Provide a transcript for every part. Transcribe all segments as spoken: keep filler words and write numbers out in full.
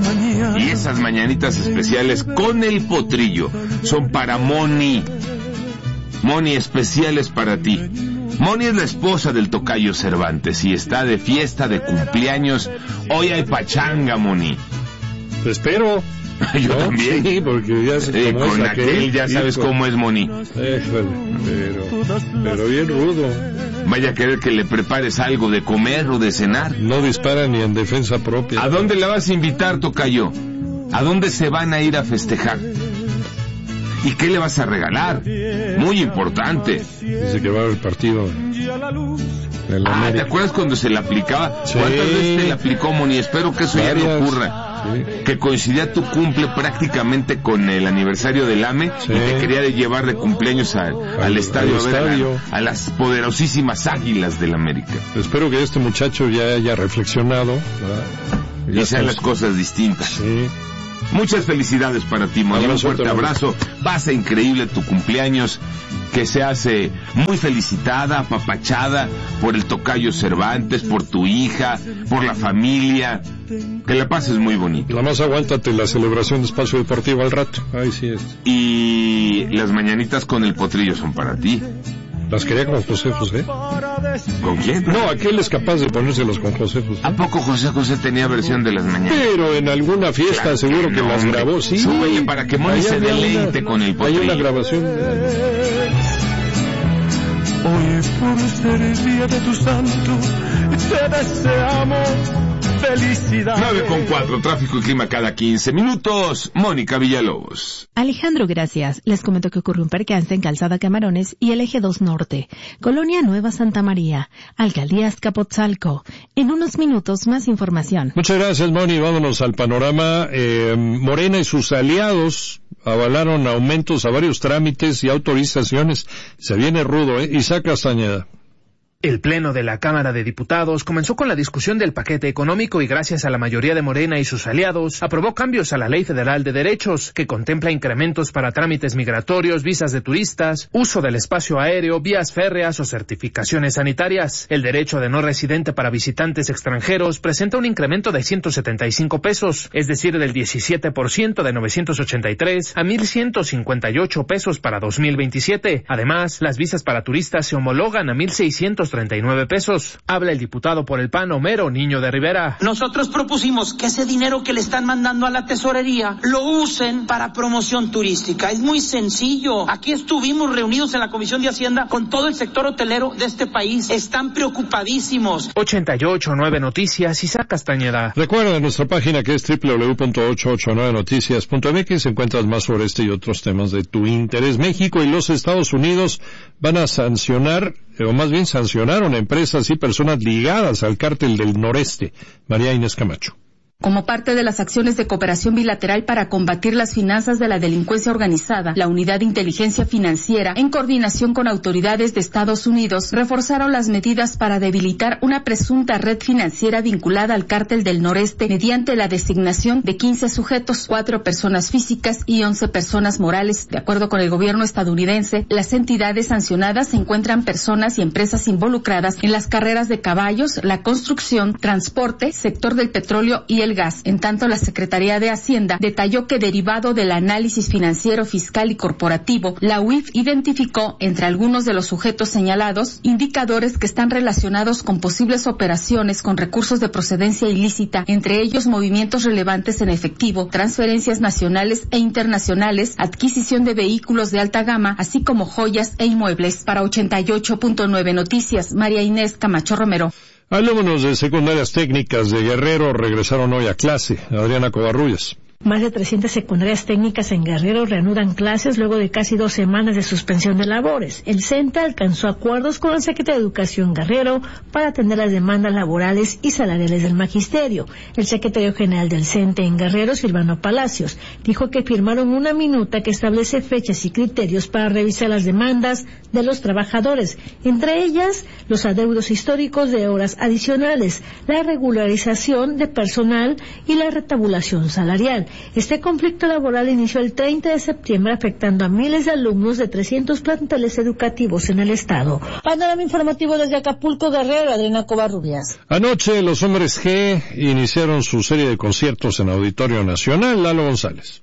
Y esas mañanitas especiales con el potrillo son para Moni. Moni, especiales para ti. Moni es la esposa del tocayo Cervantes y está de fiesta de cumpleaños. Hoy hay pachanga, Moni. Espero. Yo ¿no? También. Sí, porque ya sé eh, cómo con es aquel, aquel ya sabes hijo. cómo es Moni. Éjole, pero, pero bien rudo. Vaya a querer que le prepares algo de comer o de cenar. No dispara ni en defensa propia. ¿A dónde la vas a invitar, tocayo? ¿A dónde se van a ir a festejar? ¿Y qué le vas a regalar? Muy importante. Dice que va al partido de la Ah, América. ¿te acuerdas cuando se le aplicaba? Sí. ¿Cuántas veces te le aplicó, Moni? Espero que eso Varias. ya no ocurra. Sí. Que coincidía tu cumple prácticamente con el aniversario del A M E, Sí. y te quería llevar de cumpleaños a, al, Al- estadio, al a, ver estadio. A, a las poderosísimas Águilas del América. Espero que este muchacho ya haya reflexionado, ¿verdad? Y sean las estamos- cosas distintas. Sí. Muchas felicidades para ti, Moni. Un Abrazo, fuerte también. abrazo. Pasa increíble tu cumpleaños, que se hace muy felicitada, apapachada por el tocayo Cervantes, por tu hija, por la familia. Que la pases muy bonito. Nada más aguántate la celebración de Espacio Deportivo al rato. Ahí sí es. Y las mañanitas con el potrillo son para ti. Las quería con José José. ¿Con quién? No, aquel es capaz de ponérselas con José José. ¿A poco José José tenía versión de las mañanas? Pero en alguna fiesta Claro seguro que que no, las hombre. grabó, sí. Súbele para que Moni Ahí se había deleite una- con el Hay potrillo. una grabación. Hoy por ser el día de tu santo, te deseamos felicidad. nueve con cuatro, tráfico y clima cada quince minutos. Mónica Villalobos. Alejandro, gracias. Les comento que ocurrió un percance en Calzada Camarones y el Eje dos Norte, Colonia Nueva Santa María, Alcaldía Azcapotzalco. En unos minutos, más información. Muchas gracias, Moni. Vámonos al panorama. Eh, Morena y sus aliados avalaron aumentos a varios trámites y autorizaciones. Se viene rudo, ¿eh? Isaac Castañeda. El Pleno de la Cámara de Diputados comenzó con la discusión del paquete económico y gracias a la mayoría de Morena y sus aliados, aprobó cambios a la Ley Federal de Derechos, que contempla incrementos para trámites migratorios, visas de turistas, uso del espacio aéreo, vías férreas o certificaciones sanitarias. El derecho de no residente para visitantes extranjeros presenta un incremento de ciento setenta y cinco pesos, es decir, del diecisiete por ciento de novecientos ochenta y tres a mil ciento cincuenta y ocho pesos para dos mil veintisiete. Además, las visas para turistas se homologan a mil seiscientos treinta y nueve pesos. Habla el diputado por el P A N, Homero Niño de Rivera. Nosotros propusimos que ese dinero que le están mandando a la tesorería lo usen para promoción turística. Es muy sencillo. Aquí estuvimos reunidos en la Comisión de Hacienda con todo el sector hotelero de este país. Están preocupadísimos. ochenta y ocho punto nueve Noticias, Isaac Castañeda. Recuerda nuestra página que es doble u doble u doble u punto ochocientos ochenta y nueve noticias punto m x. Encuentras más sobre este y otros temas de tu interés. México y los Estados Unidos van a sancionar, o más bien sancionaron a empresas y personas ligadas al cártel del Noreste. María Inés Camacho. Como parte de las acciones de cooperación bilateral para combatir las finanzas de la delincuencia organizada, la Unidad de Inteligencia Financiera, en coordinación con autoridades de Estados Unidos, reforzaron las medidas para debilitar una presunta red financiera vinculada al Cártel del Noreste mediante la designación de quince sujetos, cuatro personas físicas y once personas morales. De acuerdo con el gobierno estadounidense, las entidades sancionadas se encuentran personas y empresas involucradas en las carreras de caballos, la construcción, transporte, sector del petróleo y el gas. En tanto, la Secretaría de Hacienda detalló que derivado del análisis financiero, fiscal y corporativo, la U I F identificó entre algunos de los sujetos señalados indicadores que están relacionados con posibles operaciones con recursos de procedencia ilícita, entre ellos movimientos relevantes en efectivo, transferencias nacionales e internacionales, adquisición de vehículos de alta gama, así como joyas e inmuebles. Para ochenta y ocho punto nueve Noticias, María Inés Camacho Romero. Alumnos de secundarias técnicas de Guerrero regresaron hoy a clase. Adriana Covarrubias. Más de trescientas secundarias técnicas en Guerrero reanudan clases luego de casi dos semanas de suspensión de labores. El CENTA alcanzó acuerdos con la Secretaría de Educación Guerrero para atender las demandas laborales y salariales del magisterio. El secretario general del CENTA en Guerrero, Silvano Palacios, dijo que firmaron una minuta que establece fechas y criterios para revisar las demandas de los trabajadores, entre ellas los adeudos históricos de horas adicionales, la regularización de personal y la retabulación salarial. Este conflicto laboral inició el treinta de septiembre afectando a miles de alumnos de trescientos planteles educativos en el estado. Panorama informativo desde Acapulco, Guerrero, Adriana Covarrubias. Anoche los Hombres G iniciaron su serie de conciertos en Auditorio Nacional. Lalo González.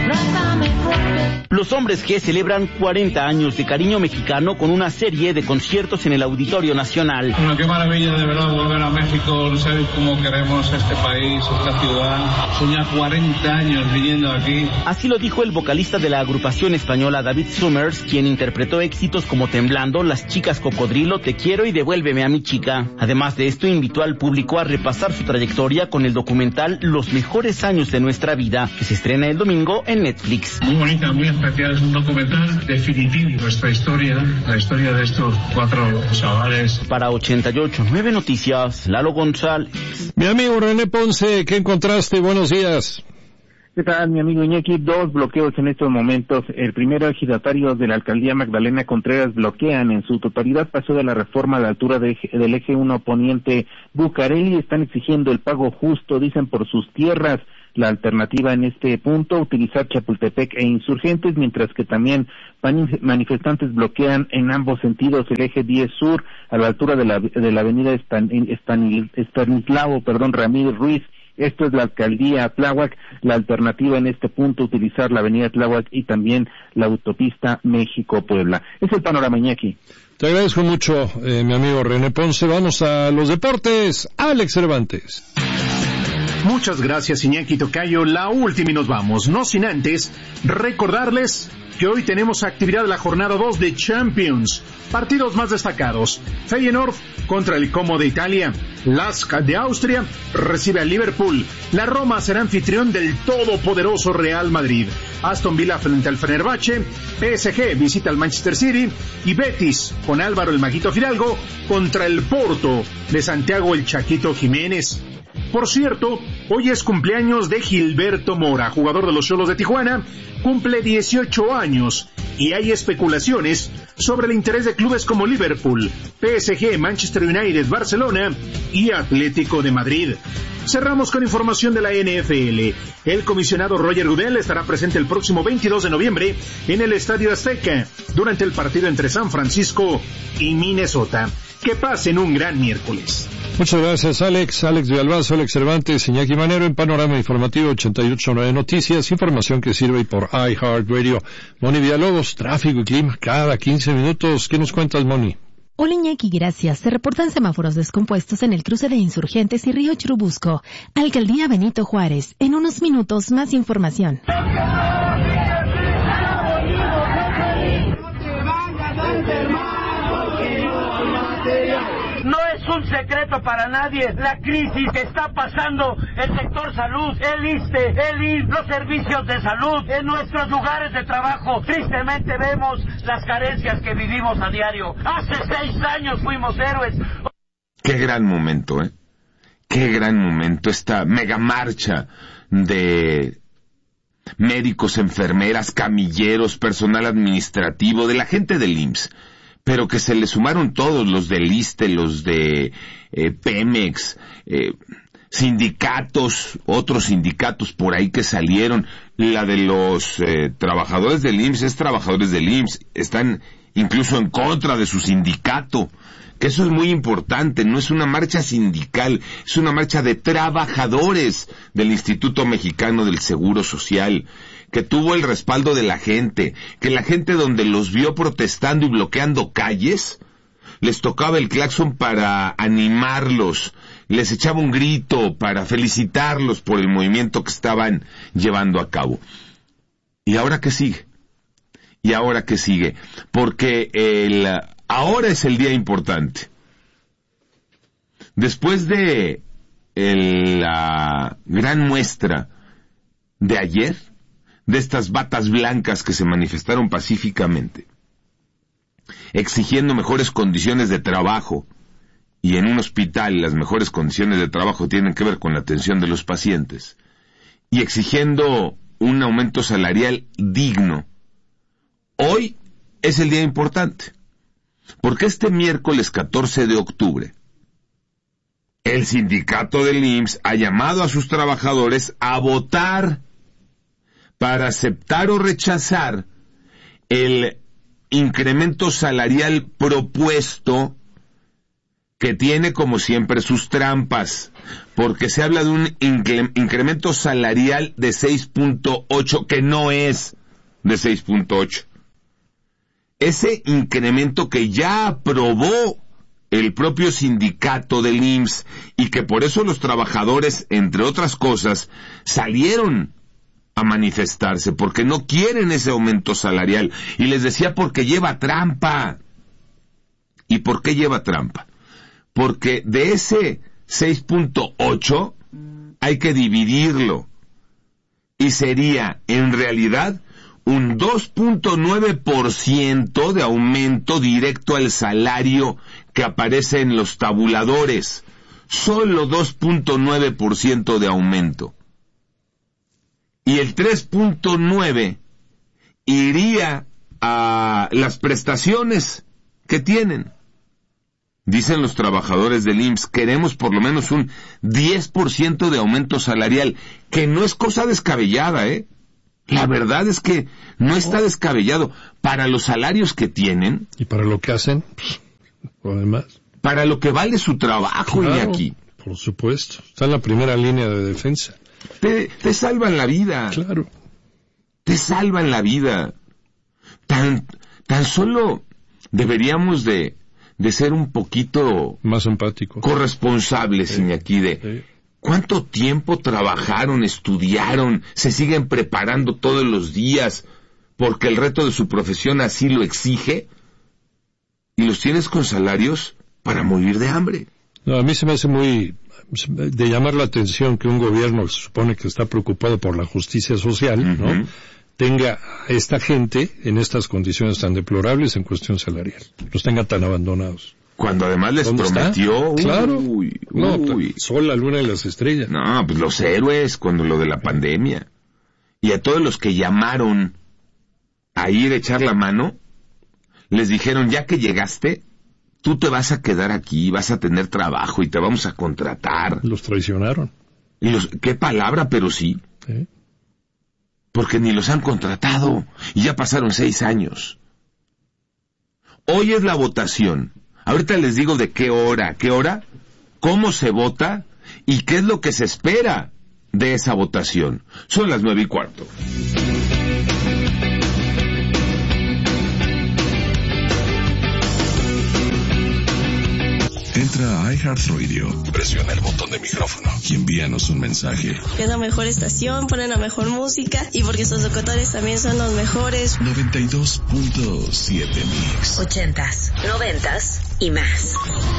Los Hombres G celebran cuarenta años de cariño mexicano con una serie de conciertos en el Auditorio Nacional. Bueno, qué maravilla de verdad volver a México, ¿sabes cómo queremos este país, esta ciudad? Son ya cuarenta años viniendo aquí. Así lo dijo el vocalista de la agrupación española David Summers, quien interpretó éxitos como Temblando, Las Chicas Cocodrilo, Te Quiero y Devuélveme a mi Chica. Además de esto, invitó al público a repasar su trayectoria con el documental Los Mejores Años de Nuestra Vida, que se estrena el domingo en Netflix. Muy bonita, muy especial, es un documental definitivo, nuestra historia, la historia de estos cuatro chavales. Para ochenta y ocho punto nueve Noticias, Lalo González. Mi amigo René Ponce, ¿qué encontraste? Buenos días. ¿Qué tal, mi amigo Iñaki? Dos bloqueos en estos momentos. El primero, ejidatarios de la alcaldía Magdalena Contreras bloquean en su totalidad paso de la reforma a la altura de, del eje uno poniente Bucareli. Están exigiendo el pago justo, dicen, por sus tierras. La alternativa en este punto, utilizar Chapultepec e Insurgentes, mientras que también manifestantes bloquean en ambos sentidos el eje diez sur a la altura de la, de la avenida Estan, Estan, Estanislao, perdón, Ramírez Ruiz. Esto es la alcaldía Tláhuac. La alternativa en este punto, utilizar la avenida Tláhuac y también la autopista México-Puebla. Es el panorama, Iñaki. Te agradezco mucho, eh, mi amigo René Ponce. Vamos a los deportes. Alex Cervantes. Muchas gracias, Iñaki Tocayo. La última y nos vamos. No sin antes recordarles que hoy tenemos actividad de la jornada dos de Champions. Partidos más destacados. Feyenoord contra el Como de Italia. Lask de Austria recibe al Liverpool. La Roma será anfitrión del todopoderoso Real Madrid. Aston Villa frente al Fenerbahce. P S G visita al Manchester City. Y Betis con Álvaro el Maguito Fidalgo contra el Porto de Santiago el Chaquito Jiménez. Por cierto, hoy es cumpleaños de Gilberto Mora, jugador de los Xolos de Tijuana, cumple dieciocho años y hay especulaciones sobre el interés de clubes como Liverpool, P S G, Manchester United, Barcelona y Atlético de Madrid. Cerramos con información de la N F L. El comisionado Roger Goodell estará presente el próximo veintidós de noviembre en el Estadio Azteca durante el partido entre San Francisco y Minnesota. Que pasen un gran miércoles. Muchas gracias, Alex. Alex Villalbazo, Alex Cervantes, Iñaki Manero en Panorama Informativo ochenta y ocho punto nueve Noticias, información que sirve por iHeartRadio. Moni Villalobos, tráfico y clima cada quince minutos. ¿Qué nos cuentas, Moni? Hola, Iñaki, gracias. Se reportan semáforos descompuestos en el cruce de Insurgentes y Río Churubusco. Alcaldía Benito Juárez. En unos minutos, más información. No es un secreto para nadie la crisis que está pasando el sector salud, el I S S S S T E, el I M S S, los servicios de salud en nuestros lugares de trabajo. Tristemente vemos las carencias que vivimos a diario. Hace seis años fuimos héroes. Qué gran momento, ¿eh? Qué gran momento esta mega marcha de médicos, enfermeras, camilleros, personal administrativo, de la gente del I M S S. Pero que se le sumaron todos, los del I S S S T E, los de eh, Pemex, eh, sindicatos, otros sindicatos por ahí que salieron. La de los eh, trabajadores del I M S S es trabajadores del I M S S, están incluso en contra de su sindicato, que eso es muy importante. No es una marcha sindical, es una marcha de trabajadores del Instituto Mexicano del Seguro Social, que tuvo el respaldo de la gente, que la gente donde los vio protestando y bloqueando calles, les tocaba el claxon para animarlos, les echaba un grito para felicitarlos por el movimiento que estaban llevando a cabo. ¿Y ahora qué sigue? ¿Y ahora qué sigue? Porque el, ahora es el día importante. Después de el, la gran muestra de ayer, de estas batas blancas que se manifestaron pacíficamente, exigiendo mejores condiciones de trabajo, y en un hospital las mejores condiciones de trabajo tienen que ver con la atención de los pacientes, y exigiendo un aumento salarial digno. Hoy es el día importante, porque este miércoles catorce de octubre, el sindicato del I M S S ha llamado a sus trabajadores a votar para aceptar o rechazar el incremento salarial propuesto, que tiene como siempre sus trampas, porque se habla de un incre- incremento salarial de seis punto ocho, que no es de seis punto ocho. Ese incremento que ya aprobó el propio sindicato del I M S S y que por eso los trabajadores, entre otras cosas, salieron a manifestarse porque no quieren ese aumento salarial. Y les decía porque lleva trampa. ¿Y por qué lleva trampa? Porque de ese seis punto ocho hay que dividirlo. Y sería, en realidad, un dos punto nueve por ciento de aumento directo al salario que aparece en los tabuladores. Solo dos punto nueve por ciento de aumento. Y el tres punto nueve iría a las prestaciones que tienen. Dicen los trabajadores del I M S S, queremos por lo menos un diez por ciento de aumento salarial, que no es cosa descabellada, ¿eh? La verdad es que no está descabellado. Para los salarios que tienen... Y para lo que hacen, además. Para lo que vale su trabajo, claro, Iñaki. Por supuesto. Está en la primera línea de defensa. Te, te salvan la vida. Claro. Te salvan la vida. Tan, tan solo deberíamos de, de ser un poquito... más empáticos. Corresponsables, sí. Iñaki, de... Sí. ¿Cuánto tiempo trabajaron, estudiaron, se siguen preparando todos los días porque el reto de su profesión así lo exige? Y los tienes con salarios para morir de hambre. No, a mí se me hace muy de llamar la atención que un gobierno que se supone que está preocupado por la justicia social, uh-huh. ¿no?, tenga a esta gente en estas condiciones tan deplorables en cuestión salarial, los tenga tan abandonados. Cuando además les prometió... Uy, claro. Uy, no, uy. Sol, la luna y las estrellas. No, pues los héroes cuando lo de la pandemia. Y a todos los que llamaron a ir a echar la mano, les dijeron, ya que llegaste, tú te vas a quedar aquí, vas a tener trabajo y te vamos a contratar. Los traicionaron. Y los, qué palabra, pero sí. ¿Eh? Porque ni los han contratado. Y ya pasaron seis años. Hoy es la votación. Ahorita les digo de qué hora, qué hora, cómo se vota y qué es lo que se espera de esa votación. Son las nueve y cuarto. Entra a iHeartRadio, presiona el botón de micrófono y envíanos un mensaje. Es la mejor estación, ponen la mejor música y porque sus locutores también son los mejores. noventa y dos punto siete Mix. Ochentas, noventas y más.